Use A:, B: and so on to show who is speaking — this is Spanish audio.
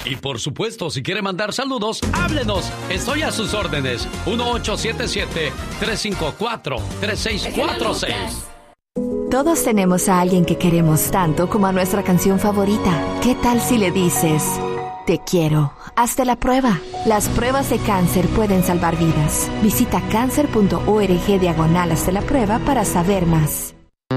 A: Y por supuesto, si quiere mandar saludos, háblenos. Estoy a sus órdenes. 1877-354-3646.
B: Todos tenemos a alguien que queremos tanto como a nuestra canción favorita. ¿Qué tal si le dices, te quiero? Hazte la prueba. Las pruebas de cáncer pueden salvar vidas. Visita cancer.org/hazte la prueba para saber más.